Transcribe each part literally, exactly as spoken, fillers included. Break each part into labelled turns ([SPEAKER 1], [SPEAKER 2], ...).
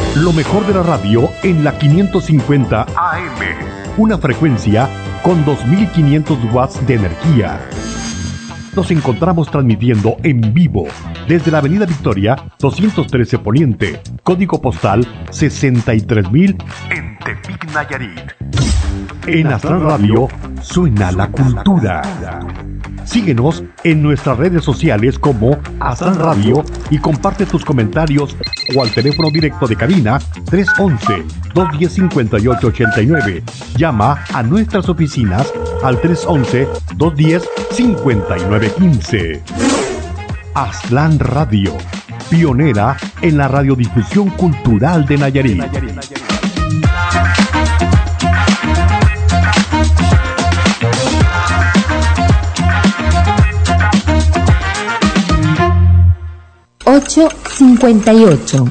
[SPEAKER 1] Lo mejor de la radio en la quinientos cincuenta A M. Una frecuencia con dos mil quinientos watts de energía. Nos encontramos transmitiendo en vivo desde la Avenida Victoria doscientos trece Poniente, código postal sesenta y tres mil en Tepic, Nayarit. En Astral Radio suena la cultura. Síguenos en nuestras redes sociales como Astral Radio y comparte tus comentarios o al teléfono directo de cabina tres once, dos diez, cincuenta y ocho ochenta y nueve. Llama a nuestras oficinas al tres once, dos diez, cincuenta y nueve quince. Astral Radio, pionera en la radiodifusión cultural de Nayarit.
[SPEAKER 2] ocho cincuenta y ocho.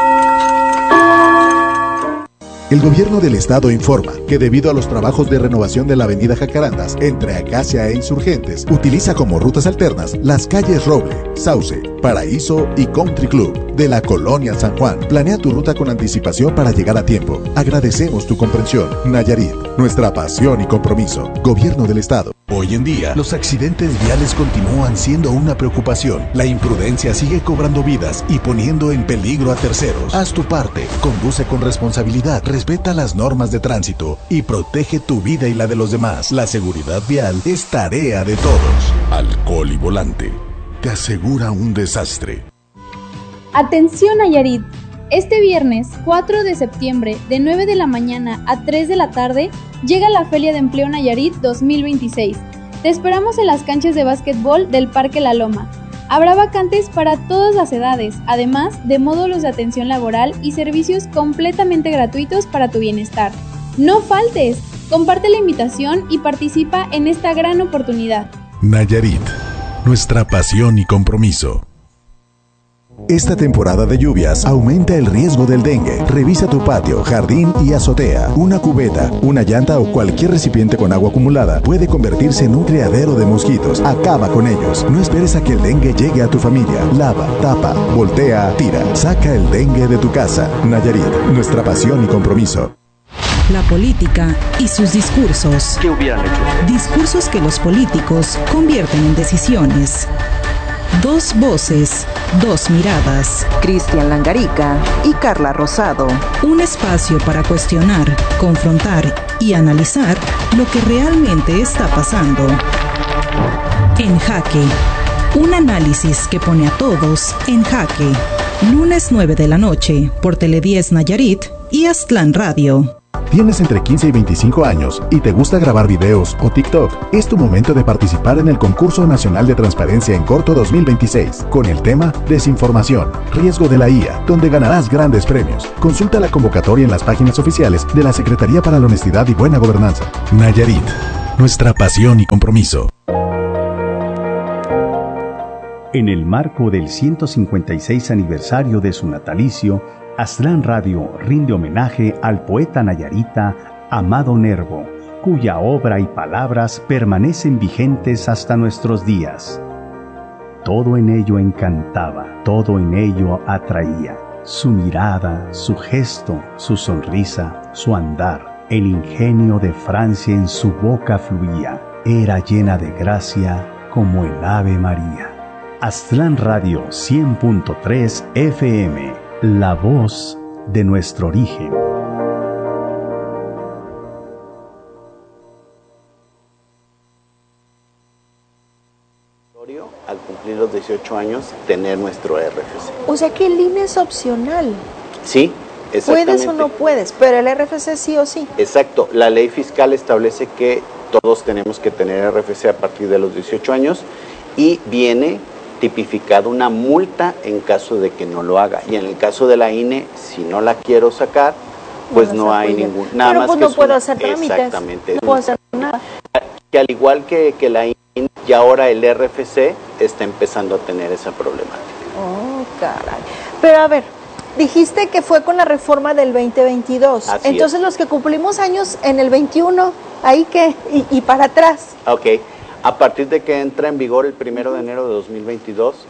[SPEAKER 3] El gobierno del estado informa que debido a los trabajos de renovación de la avenida Jacarandas entre Acacia e Insurgentes, utiliza como rutas alternas las calles Roble, Sauce, Paraíso y Country Club de la colonia San Juan. Planea tu ruta con anticipación para llegar a tiempo. Agradecemos tu comprensión. Nayarit, nuestra pasión y compromiso. Gobierno del estado. Hoy en día, los accidentes viales continúan siendo una preocupación. La imprudencia sigue cobrando vidas y poniendo en peligro a terceros. Haz tu parte, conduce con responsabilidad, respeta las normas de tránsito y protege tu vida y la de los demás. La seguridad vial es tarea de todos. Alcohol y volante te asegura un desastre.
[SPEAKER 4] Atención, Nayarit. Este viernes cuatro de septiembre, de nueve de la mañana a tres de la tarde, llega la Feria de Empleo Nayarit dos mil veintiséis. Te esperamos en las canchas de básquetbol del Parque La Loma. Habrá vacantes para todas las edades, además de módulos de atención laboral y servicios completamente gratuitos para tu bienestar. ¡No faltes! Comparte la invitación y participa en esta gran oportunidad.
[SPEAKER 3] Nayarit, nuestra pasión y compromiso. Esta temporada de lluvias aumenta el riesgo del dengue. Revisa tu patio, jardín y azotea. Una cubeta, una llanta o cualquier recipiente con agua acumulada puede convertirse en un criadero de mosquitos. Acaba con ellos. No esperes a que el dengue llegue a tu familia. Lava, tapa, voltea, tira. Saca el dengue de tu casa. Nayarit, nuestra pasión y compromiso.
[SPEAKER 2] La política y sus discursos.
[SPEAKER 5] ¿Qué hubieran hecho?
[SPEAKER 2] Discursos que los políticos convierten en decisiones. Dos voces, dos miradas.
[SPEAKER 6] Cristian Langarica y Carla Rosado.
[SPEAKER 2] Un espacio para cuestionar, confrontar y analizar lo que realmente está pasando. En Jaque. Un análisis que pone a todos en jaque. Lunes nueve de la noche por Tele diez Nayarit y Aztlán Radio.
[SPEAKER 3] ¿Tienes entre quince y veinticinco años y te gusta grabar videos o TikTok? Es tu momento de participar en el Concurso Nacional de Transparencia en Corto dos mil veintiséis, con el tema Desinformación, riesgo de la I A, donde ganarás grandes premios. Consulta la convocatoria en las páginas oficiales de la Secretaría para la Honestidad y Buena Gobernanza. Nayarit, nuestra pasión y compromiso.
[SPEAKER 7] En el marco del ciento cincuenta y seis aniversario de su natalicio, Aztlán Radio rinde homenaje al poeta nayarita Amado Nervo, cuya obra y palabras permanecen vigentes hasta nuestros días. Todo en ello encantaba, todo en ello atraía. Su mirada, su gesto, su sonrisa, su andar, el ingenio de Francia en su boca fluía. Era llena de gracia como el Ave María. Aztlán Radio cien punto tres F M, la voz de nuestro origen.
[SPEAKER 5] Al cumplir los dieciocho años, tener nuestro R F C.
[SPEAKER 8] O sea que el I N E es opcional.
[SPEAKER 5] Sí, exactamente.
[SPEAKER 8] Puedes o no puedes, pero el R F C sí o sí.
[SPEAKER 5] Exacto. La ley fiscal establece que todos tenemos que tener R F C a partir de los dieciocho años y viene tipificado una multa en caso de que no lo haga. Y en el caso de la I N E, si no la quiero sacar, pues no, no hay ningún... Nada
[SPEAKER 8] pero
[SPEAKER 5] más
[SPEAKER 8] pues
[SPEAKER 5] que
[SPEAKER 8] no puedo
[SPEAKER 5] una,
[SPEAKER 8] hacer trámites.
[SPEAKER 5] Exactamente.
[SPEAKER 8] No puedo hacer nada.
[SPEAKER 5] Que al igual que, que la I N E, y ahora el R F C está empezando a tener esa problemática.
[SPEAKER 8] Oh, caray. Pero a ver, dijiste que fue con la reforma del veinte veintidós.
[SPEAKER 5] Así
[SPEAKER 8] Entonces
[SPEAKER 5] es.
[SPEAKER 8] Los que cumplimos años en el veintiuno, ¿ahí qué? Y, y para atrás.
[SPEAKER 5] Ok. A partir de que entra en vigor el primero de enero de dos mil veintidós,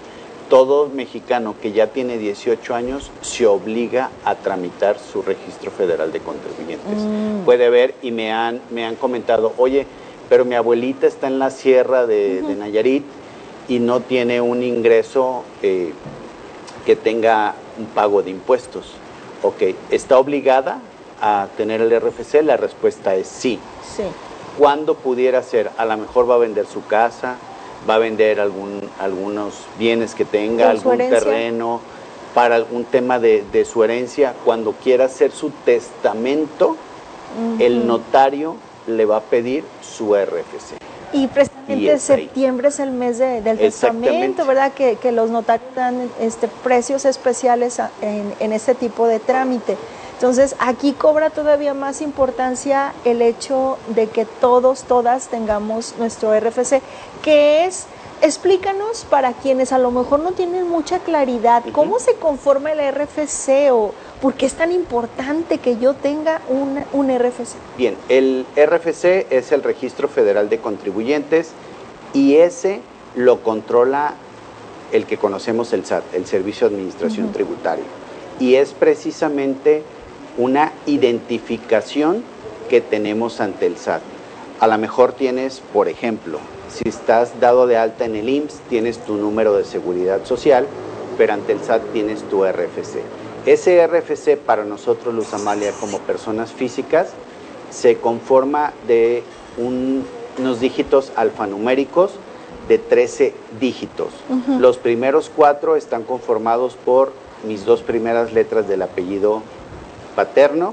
[SPEAKER 5] todo mexicano que ya tiene dieciocho años se obliga a tramitar su registro federal de contribuyentes. Mm. Puede ver y me han, me han comentado, oye, pero mi abuelita está en la sierra de, uh-huh. de Nayarit y no tiene un ingreso eh, que tenga un pago de impuestos. Ok, ¿está obligada a tener el R F C? La respuesta es sí.
[SPEAKER 8] Sí.
[SPEAKER 5] ¿Cuándo pudiera ser? A lo mejor va a vender su casa, va a vender algún, algunos bienes que tenga, algún terreno, para algún tema de, de su herencia. Cuando quiera hacer su testamento, uh-huh. el notario le va a pedir su R F C.
[SPEAKER 8] Y precisamente septiembre es el mes de, del testamento, ¿verdad? Que, que los notarios dan este, precios especiales en, en este tipo de trámite. Entonces, aquí cobra todavía más importancia el hecho de que todos, todas tengamos nuestro R F C, que es, explícanos para quienes a lo mejor no tienen mucha claridad, uh-huh. ¿cómo se conforma el R F C o por qué es tan importante que yo tenga un, un R F C?
[SPEAKER 5] Bien, el R F C es el Registro Federal de Contribuyentes y ese lo controla el que conocemos el S A T, el Servicio de Administración uh-huh. Tributaria, y es precisamente una identificación que tenemos ante el S A T. A lo mejor tienes, por ejemplo, si estás dado de alta en el I M S S, tienes tu número de seguridad social, pero ante el S A T tienes tu R F C. Ese R F C para nosotros, Luz Amalia, como personas físicas, se conforma de un, unos dígitos alfanuméricos de trece dígitos. Uh-huh. Los primeros cuatro están conformados por mis dos primeras letras del apellido paterno,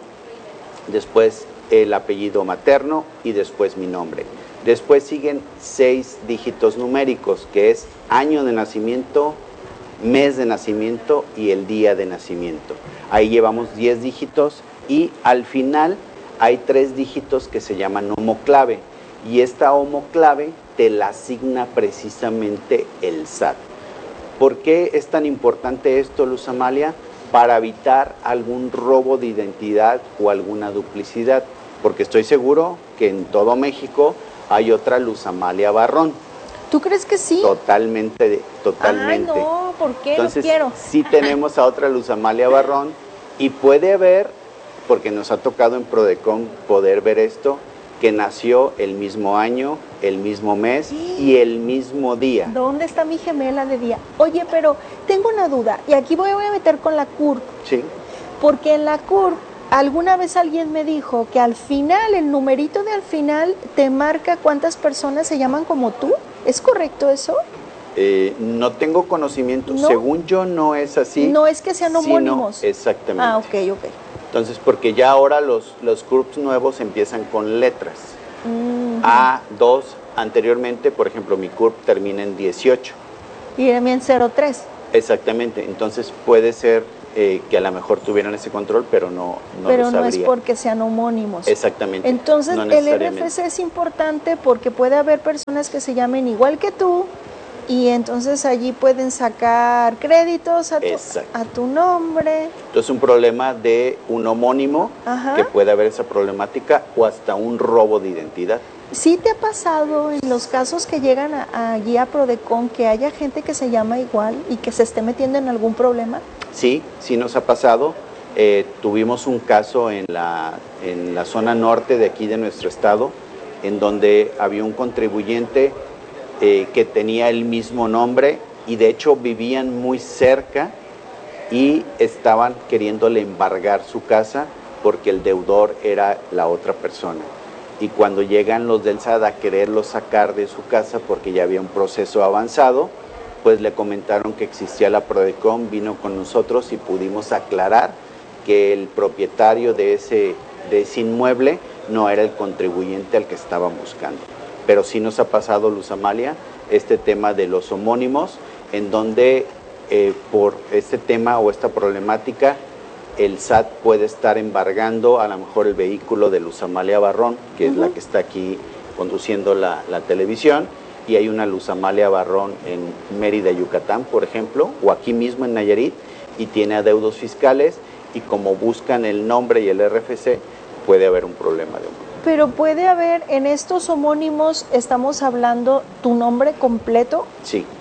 [SPEAKER 5] después el apellido materno y después mi nombre. Después siguen seis dígitos numéricos, que es año de nacimiento, mes de nacimiento y el día de nacimiento. Ahí llevamos diez dígitos y al final hay tres dígitos que se llaman homoclave, y esta homoclave te la asigna precisamente el S A T. ¿Por qué es tan importante esto, Luz Amalia? Para evitar algún robo de identidad o alguna duplicidad, porque estoy seguro que en todo México hay otra Luz Amalia Barrón.
[SPEAKER 8] ¿Tú crees que sí?
[SPEAKER 5] Totalmente, totalmente.
[SPEAKER 8] Ay, no, ¿por qué?
[SPEAKER 5] Entonces,
[SPEAKER 8] no quiero.
[SPEAKER 5] Sí tenemos a otra Luz Amalia Barrón y puede haber, porque nos ha tocado en Prodecon poder ver esto, que nació el mismo año, el mismo mes sí. y el mismo día.
[SPEAKER 8] ¿Dónde está mi gemela de día? Oye, pero tengo una duda, y aquí voy, voy a meter con la C U R P.
[SPEAKER 5] Sí.
[SPEAKER 8] Porque en la C U R P, alguna vez alguien me dijo que al final, el numerito de al final, te marca cuántas personas se llaman como tú. ¿Es correcto eso?
[SPEAKER 5] Eh, no tengo conocimiento. ¿No? Según yo, no es así.
[SPEAKER 8] No es que sean homónimos.
[SPEAKER 5] Sino, exactamente.
[SPEAKER 8] Ah, ok, ok.
[SPEAKER 5] Entonces, porque ya ahora los, los C U R Ps nuevos empiezan con letras. Uh-huh. A dos, anteriormente, por ejemplo, mi C U R P termina en dieciocho.
[SPEAKER 8] Y también cero tres.
[SPEAKER 5] Exactamente, entonces puede ser eh, que a lo mejor tuvieran ese control, pero no, no
[SPEAKER 8] pero
[SPEAKER 5] lo sabría.
[SPEAKER 8] Pero no es porque sean homónimos.
[SPEAKER 5] Exactamente.
[SPEAKER 8] Entonces,
[SPEAKER 5] no
[SPEAKER 8] el R F C es importante porque puede haber personas que se llamen igual que tú, y entonces allí pueden sacar créditos a tu, a tu nombre.
[SPEAKER 5] Entonces un problema de un homónimo, Ajá. que puede haber esa problemática, o hasta un robo de identidad.
[SPEAKER 8] ¿Sí te ha pasado en los casos que llegan a, allí a Prodecon que haya gente que se llama igual y que se esté metiendo en algún problema?
[SPEAKER 5] Sí, sí nos ha pasado. Eh, tuvimos un caso en la, en la zona norte de aquí de nuestro estado, en donde había un contribuyente Eh, que tenía el mismo nombre y de hecho vivían muy cerca y estaban queriéndole embargar su casa porque el deudor era la otra persona. Y cuando llegan los del S A D a quererlo sacar de su casa porque ya había un proceso avanzado, pues le comentaron que existía la Prodecon, vino con nosotros y pudimos aclarar que el propietario de ese, de ese inmueble no era el contribuyente al que estaban buscando. Pero sí nos ha pasado, Luz Amalia, este tema de los homónimos, en donde eh, por este tema o esta problemática, el S A T puede estar embargando a lo mejor el vehículo de Luz Amalia Barrón, que uh-huh. es la que está aquí conduciendo la, la televisión, y hay una Luz Amalia Barrón en Mérida, Yucatán, por ejemplo, o aquí mismo en Nayarit, y tiene adeudos fiscales, y como buscan el nombre y el R F C, puede haber un problema de homónimo.
[SPEAKER 8] Pero puede haber, en estos homónimos, ¿estamos hablando tu nombre completo?
[SPEAKER 5] Sí.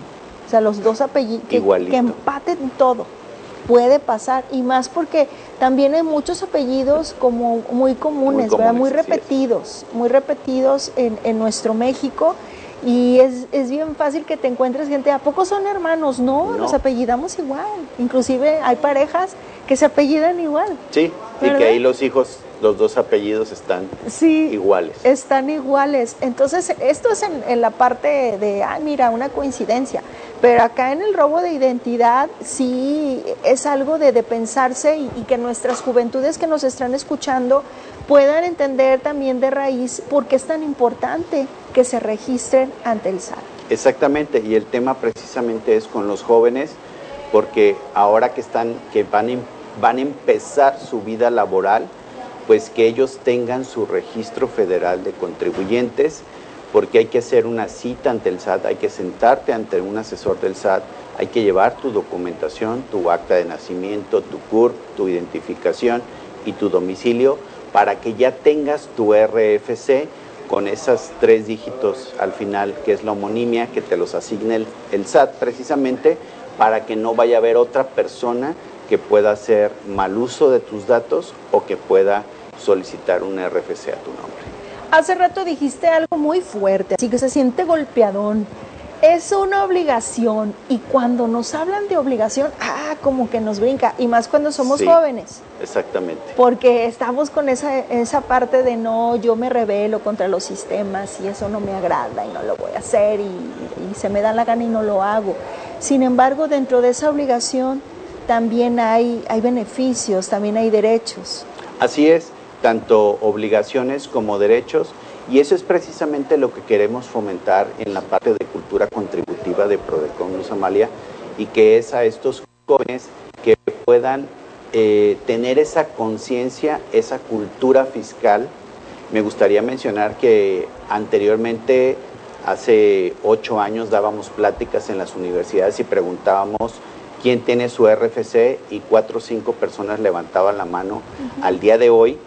[SPEAKER 8] O sea, los dos apellidos, que, que empaten todo. Puede pasar, y más porque también hay muchos apellidos como muy comunes, muy, comunes, ¿verdad? Muy repetidos, muy repetidos en, en nuestro México, y es, es bien fácil que te encuentres gente, ¿a poco son hermanos? No, no, nos apellidamos igual, inclusive hay parejas que se apellidan igual.
[SPEAKER 5] Sí, ¿verdad? Y que ahí los hijos, los dos apellidos están
[SPEAKER 8] sí,
[SPEAKER 5] iguales.
[SPEAKER 8] Están iguales. Entonces, esto es en, en la parte de, ah, mira, una coincidencia. Pero acá en el robo de identidad sí es algo de, de pensarse, y, y que nuestras juventudes que nos están escuchando puedan entender también de raíz por qué es tan importante que se registren ante el S A T.
[SPEAKER 5] Exactamente, y el tema precisamente es con los jóvenes, porque ahora que están, que van, van a empezar su vida laboral, pues que ellos tengan su registro federal de contribuyentes, porque hay que hacer una cita ante el S A T, hay que sentarte ante un asesor del S A T, hay que llevar tu documentación, tu acta de nacimiento, tu C U R P, tu identificación y tu domicilio, para que ya tengas tu R F C con esos tres dígitos al final, que es la homonimia, que te los asigne el, el S A T precisamente, para que no vaya a haber otra persona que pueda hacer mal uso de tus datos o que pueda solicitar un R F C a tu nombre.
[SPEAKER 8] Hace rato dijiste algo muy fuerte, así que se siente golpeadón. Es una obligación, y cuando nos hablan de obligación, ah, como que nos brinca, y más cuando somos
[SPEAKER 5] sí,
[SPEAKER 8] jóvenes.
[SPEAKER 5] Exactamente.
[SPEAKER 8] Porque estamos con esa, esa parte de no, yo me rebelo contra los sistemas y eso no me agrada y no lo voy a hacer, y, y se me da la gana y no lo hago. Sin embargo, dentro de esa obligación también hay, hay beneficios, también hay derechos.
[SPEAKER 5] Así es, tanto obligaciones como derechos, y eso es precisamente lo que queremos fomentar en la parte de cultura contributiva de Prodecon, Luz Amalia, y que es a estos jóvenes que puedan eh, tener esa conciencia, esa cultura fiscal. Me gustaría mencionar que anteriormente, hace ocho años, dábamos pláticas en las universidades y preguntábamos quién tiene su R F C, y cuatro o cinco personas levantaban la mano. Uh-huh. Al día de hoy,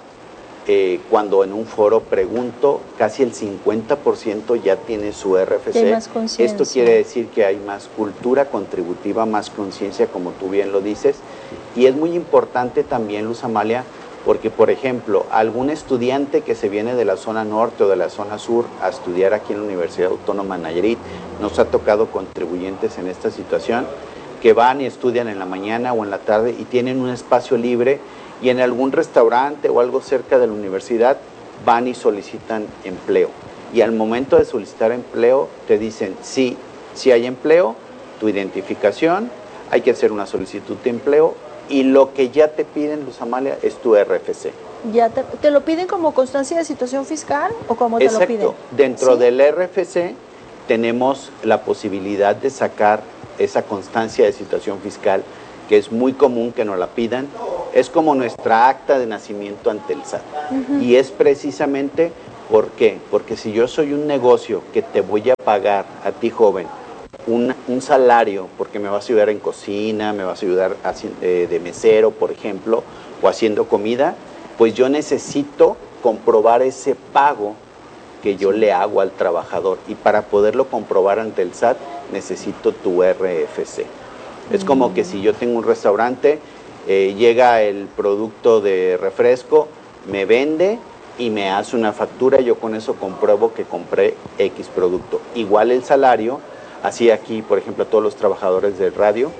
[SPEAKER 5] Eh, cuando en un foro pregunto, casi el cincuenta por ciento ya tiene su R F C.
[SPEAKER 8] Más conciencia.
[SPEAKER 5] Esto quiere decir que hay más cultura contributiva, más conciencia, como tú bien lo dices. Y es muy importante también, Luz Amalia, porque, por ejemplo, algún estudiante que se viene de la zona norte o de la zona sur a estudiar aquí en la Universidad Autónoma de Nayarit, nos ha tocado contribuyentes en esta situación, que van y estudian en la mañana o en la tarde y tienen un espacio libre, y en algún restaurante o algo cerca de la universidad van y solicitan empleo. Y al momento de solicitar empleo te dicen, sí, sí hay empleo, tu identificación, hay que hacer una solicitud de empleo, y lo que ya te piden, Luz Amalia, es tu R F C.
[SPEAKER 8] ¿Ya te, te lo piden como constancia de situación fiscal o cómo te
[SPEAKER 5] Exacto.
[SPEAKER 8] lo piden?
[SPEAKER 5] Dentro
[SPEAKER 8] ¿Sí?
[SPEAKER 5] del R F C tenemos la posibilidad de sacar esa constancia de situación fiscal, que es muy común que nos la pidan. Es como nuestra acta de nacimiento ante el S A T. Uh-huh. Y es precisamente, ¿por qué? Porque si yo soy un negocio que te voy a pagar a ti, joven, un, un salario, porque me vas a ayudar en cocina, me vas a ayudar haci- eh, de mesero, por ejemplo, o haciendo comida, pues yo necesito comprobar ese pago que yo le hago al trabajador. Y para poderlo comprobar ante el S A T, necesito tu R F C. Uh-huh. Es como que si yo tengo un restaurante, Eh, llega el producto de refresco, me vende y me hace una factura, yo con eso compruebo que compré X producto. Igual el salario, así aquí, por ejemplo, a todos los trabajadores del radio,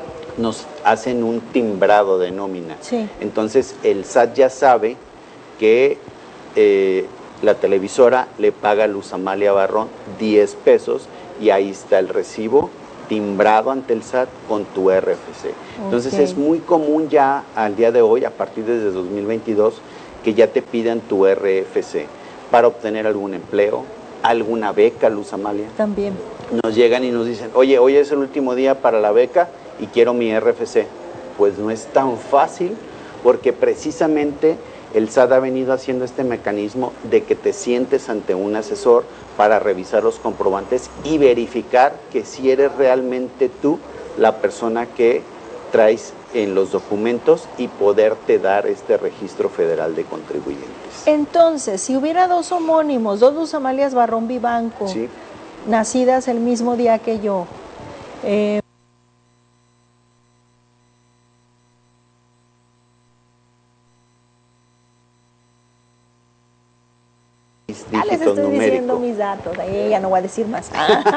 [SPEAKER 5] nos hacen un timbrado de nómina.
[SPEAKER 8] Sí.
[SPEAKER 5] Entonces el S A T ya sabe que eh, la televisora le paga a Luz Amalia Barrón diez pesos, y ahí está el recibo timbrado ante el S A T con tu R F C. Entonces okay. Es muy común ya al día de hoy, a partir de dos mil veintidós, que ya te pidan tu R F C para obtener algún empleo, alguna beca, Luz Amalia.
[SPEAKER 8] También.
[SPEAKER 5] Nos llegan y nos dicen, oye, hoy es el último día para la beca y quiero mi R F C. Pues no es tan fácil, porque precisamente el S A T ha venido haciendo este mecanismo de que te sientes ante un asesor para revisar los comprobantes y verificar que si eres realmente tú la persona que traes en los documentos, y poderte dar este registro federal de contribuyentes.
[SPEAKER 8] Entonces, si hubiera dos homónimos, dos Luz Amalias Barrón Vivanco, sí, nacidas el mismo día que yo, Eh, Ya les estoy numérico. diciendo mis datos, ahí ya no voy a decir más.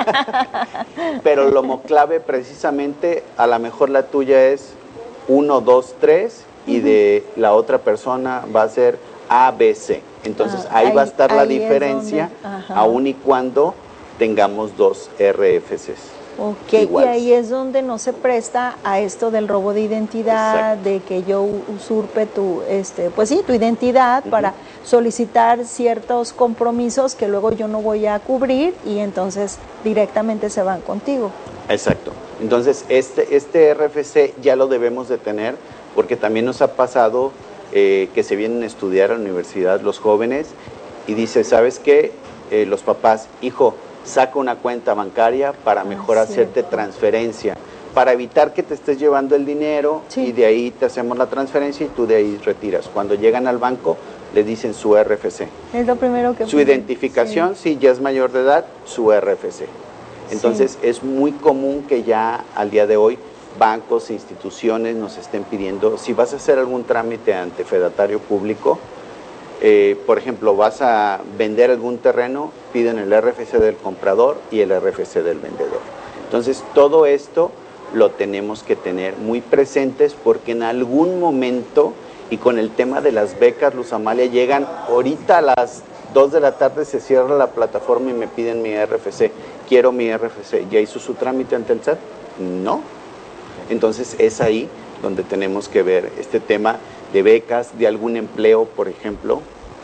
[SPEAKER 5] Pero lo clave precisamente, a lo mejor la tuya es uno, dos, tres y uh-huh. de la otra persona va a ser A, B, C. Entonces ah, ahí, ahí va a estar la diferencia, donde, aun y cuando tengamos dos R F Cs.
[SPEAKER 8] Ok, iguales. Y ahí es donde no se presta a esto del robo de identidad, exacto. de que yo usurpe tu, este, pues sí, tu identidad uh-huh. para solicitar ciertos compromisos que luego yo no voy a cubrir y entonces directamente se van contigo.
[SPEAKER 5] Exacto. Entonces este, este R F C ya lo debemos de tener porque también nos ha pasado eh, que se vienen a estudiar a la universidad los jóvenes y dice, ¿sabes qué? Eh, los papás, hijo, saca una cuenta bancaria para mejor ah, hacerte transferencia, para evitar que te estés llevando el dinero sí. y de ahí te hacemos la transferencia y tú de ahí retiras. Cuando llegan al banco le dicen su R F C.
[SPEAKER 8] Es lo primero que...
[SPEAKER 5] Su puede. identificación, sí. si ya es mayor de edad, su R F C. Entonces sí. es muy común que ya al día de hoy bancos e instituciones nos estén pidiendo, si vas a hacer algún trámite ante fedatario público, Eh, por ejemplo, vas a vender algún terreno, piden el R F C del comprador y el R F C del vendedor. Entonces, todo esto lo tenemos que tener muy presentes porque en algún momento, y con el tema de las becas, Luz Amalia, llegan ahorita a las dos de la tarde, se cierra la plataforma y me piden mi R F C. Quiero mi R F C. ¿Ya hizo su trámite ante el S A T? No. Entonces, es ahí donde tenemos que ver este tema de becas, de algún empleo, por ejemplo,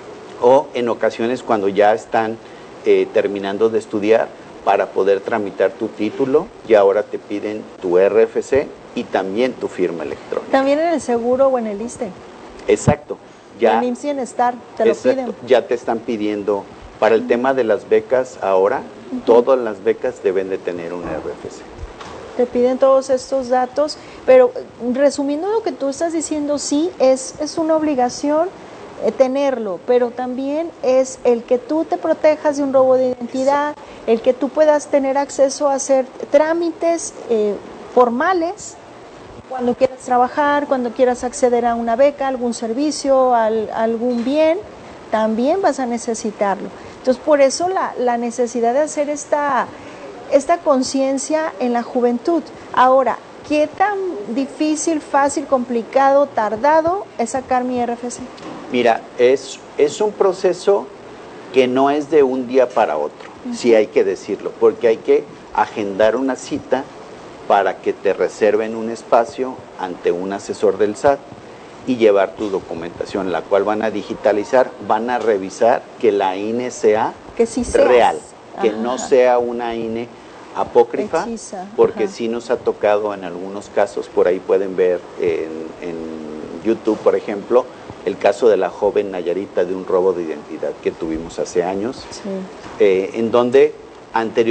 [SPEAKER 5] o en ocasiones cuando ya están eh, terminando de estudiar para poder tramitar tu título y ahora te piden tu R F C y también tu firma electrónica.
[SPEAKER 8] También en el seguro o en el ISSSTE.
[SPEAKER 5] Exacto. Ya,
[SPEAKER 8] en I M S S y en STAR te lo
[SPEAKER 5] exacto,
[SPEAKER 8] piden.
[SPEAKER 5] Ya te están pidiendo, para el uh-huh. tema de las becas ahora, uh-huh. todas las becas deben de tener un R F C.
[SPEAKER 8] Te piden todos estos datos, pero resumiendo lo que tú estás diciendo, sí, es, es una obligación eh, tenerlo, pero también es el que tú te protejas de un robo de identidad, el que tú puedas tener acceso a hacer trámites eh, formales, cuando quieras trabajar, cuando quieras acceder a una beca, algún servicio, al, algún bien, también vas a necesitarlo. Entonces, por eso la, la necesidad de hacer esta... esta conciencia en la juventud. Ahora, ¿qué tan difícil, fácil, complicado, tardado es sacar mi R F C?
[SPEAKER 5] Mira, es, es un proceso que no es de un día para otro, uh-huh. sí hay que decirlo, porque hay que agendar una cita para que te reserven un espacio ante un asesor del S A T y llevar tu documentación, la cual van a digitalizar, van a revisar que la I N E sea,
[SPEAKER 8] que sí seas
[SPEAKER 5] real, que ajá. no sea una I N E apócrifa,
[SPEAKER 8] Precisa.
[SPEAKER 5] porque
[SPEAKER 8] Ajá.
[SPEAKER 5] sí nos ha tocado en algunos casos, por ahí pueden ver en, en YouTube, por ejemplo, el caso de la joven Nayarita de un robo de identidad que tuvimos hace años,
[SPEAKER 8] sí.
[SPEAKER 5] eh, en donde anteriormente